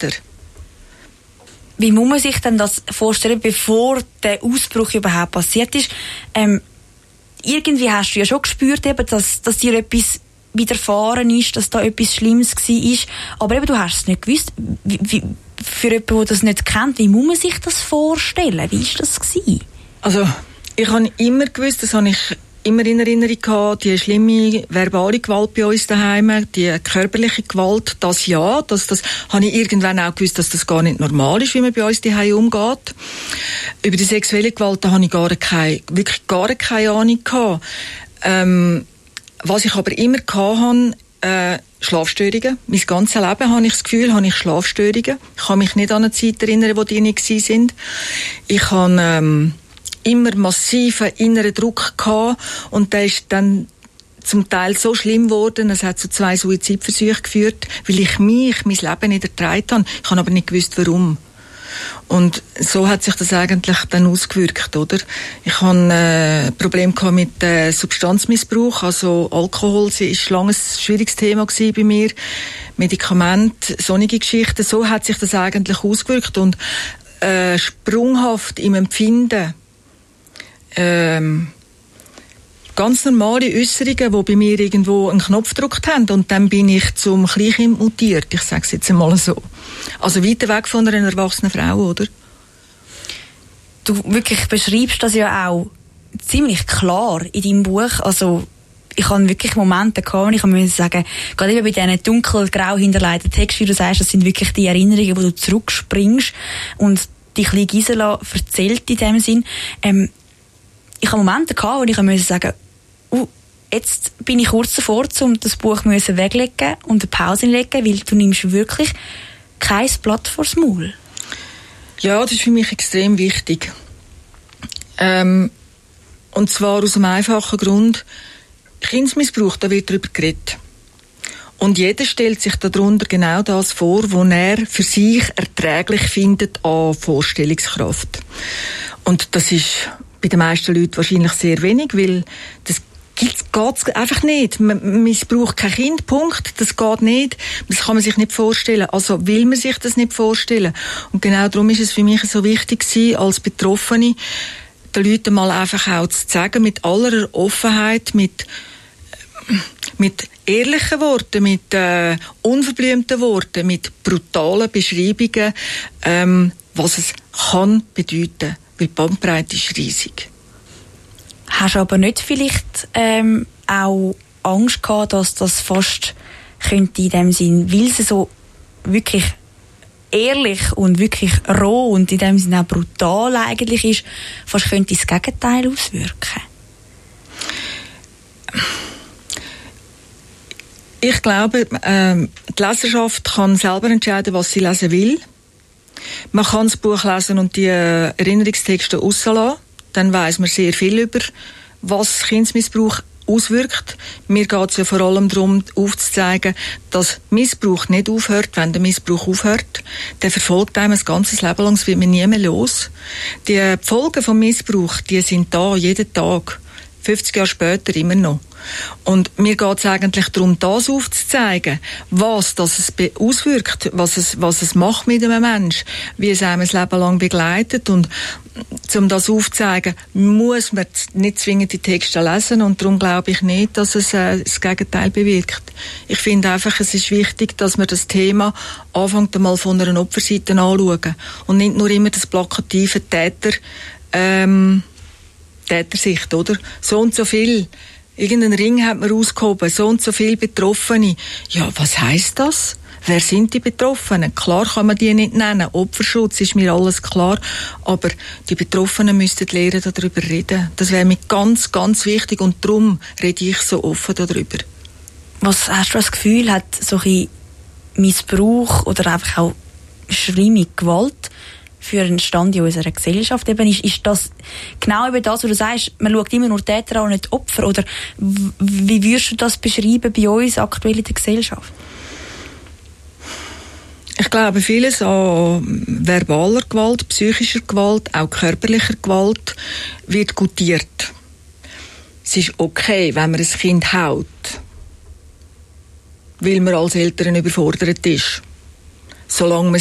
Täter. Wie muss man sich denn das vorstellen, bevor der Ausbruch überhaupt passiert ist? Irgendwie hast du ja schon gespürt, eben, dass dir etwas widerfahren ist, dass da etwas Schlimmes war. Aber eben, du hast es nicht gewusst. Für jemanden, der das nicht kennt, wie muss man sich das vorstellen? Wie war das gewesen? Also, ich habe immer gewusst, das habe ich immer in Erinnerung gehabt, die schlimme verbale Gewalt bei uns daheim, die körperliche Gewalt, das habe ich irgendwann auch gewusst, dass das gar nicht normal ist, wie man bei uns daheim umgeht. Über die sexuelle Gewalt, da habe ich wirklich gar keine Ahnung gehabt. Was ich aber immer gehabt habe, Schlafstörungen. Mein ganzes Leben habe ich das Gefühl, habe ich Schlafstörungen. Ich kann mich nicht an eine Zeit erinnern, wo die nicht gewesen sind. Ich habe immer massiven inneren Druck gehabt und der ist dann zum Teil so schlimm geworden, es hat zu 2 Suizidversuchen geführt, weil ich mein Leben nicht ertragen habe. Ich habe aber nicht gewusst, warum. Und so hat sich das eigentlich dann ausgewirkt, oder? Ich hatte Probleme mit Substanzmissbrauch, also Alkohol ist lange ein schwieriges Thema gewesen bei mir, Medikamente, sonnige Geschichten, so hat sich das eigentlich ausgewirkt und sprunghaft im Empfinden, ganz normale Äußerungen, die bei mir irgendwo einen Knopf gedrückt haben und dann bin ich zum Kleinkind mutiert, ich sage es jetzt einmal so. Also weiter weg von einer erwachsenen Frau, oder? Du wirklich beschreibst das ja auch ziemlich klar in deinem Buch, also ich habe wirklich Momente gehabt, wo ich musste sagen, gerade eben bei diesen dunkel-grau hinterlegten Texten, wie du sagst, das sind wirklich die Erinnerungen, wo du zurückspringst und die kleine Gisela erzählt in dem Sinn. Ich habe Momente gehabt, wo ich musste sagen, jetzt bin ich kurz davor, um das Buch weglegen und eine Pause legen, weil du nimmst wirklich kein Blatt vors Maul. Ja, das ist für mich extrem wichtig. Und zwar aus einem einfachen Grund, Kindesmissbrauch, da wird darüber geredet. Und jeder stellt sich darunter genau das vor, was er für sich erträglich findet an Vorstellungskraft. Und das ist bei den meisten Leuten wahrscheinlich sehr wenig, weil das geht einfach nicht. Man missbraucht kein Kind, Punkt. Das geht nicht. Das kann man sich nicht vorstellen. Also will man sich das nicht vorstellen. Und genau darum ist es für mich so wichtig gewesen, als Betroffene, den Leuten mal einfach auch zu sagen, mit aller Offenheit, mit ehrlichen Worten, mit unverblümten Worten, mit brutalen Beschreibungen, was es kann bedeuten. Weil die Bandbreite ist riesig. Hast du aber nicht vielleicht auch Angst gehabt, dass das fast könnte in dem Sinn, weil es so wirklich ehrlich und wirklich roh und in dem Sinn auch brutal eigentlich ist, fast könnte das Gegenteil auswirken? Ich glaube, die Leserschaft kann selber entscheiden, was sie lesen will. Man kann das Buch lesen und die Erinnerungstexte rauslassen. Dann weiss man sehr viel über, was Kindesmissbrauch auswirkt. Mir geht es ja vor allem darum, aufzuzeigen, dass Missbrauch nicht aufhört, wenn der Missbrauch aufhört. Der verfolgt einem ein ganzes Leben lang, es wird man nie mehr los. Die Folgen vom Missbrauch, die sind da, jeden Tag. 50 Jahre später immer noch. Und mir geht es eigentlich darum, das aufzuzeigen, was das auswirkt, was es macht mit einem Menschen, wie es einem ein Leben lang begleitet. Und um das aufzuzeigen, muss man nicht zwingend die Texte lesen und darum glaube ich nicht, dass es das Gegenteil bewirkt. Ich finde einfach, es ist wichtig, dass man das Thema anfängt einmal von einer Opferseite anschauen und nicht nur immer das plakative Tätersicht, oder? So und so viel. Irgendeinen Ring hat man rausgehoben, so und so viele Betroffene. Ja, was heisst das? Wer sind die Betroffenen? Klar kann man die nicht nennen. Opferschutz ist mir alles klar. Aber die Betroffenen müssten lernen, darüber reden. Das wäre mir ganz, ganz wichtig und darum rede ich so offen darüber. Was hast du das Gefühl, hat so ein Missbrauch oder einfach auch schlimme Gewalt für einen Stand in unserer Gesellschaft eben ist das genau eben das, was du sagst, man schaut immer nur Täter an und nicht Opfer, oder wie würdest du das beschreiben bei uns aktuell in der Gesellschaft? Ich glaube, vieles an verbaler Gewalt, psychischer Gewalt, auch körperlicher Gewalt wird gutiert. Es ist okay, wenn man ein Kind haut, weil man als Eltern überfordert ist. Solange man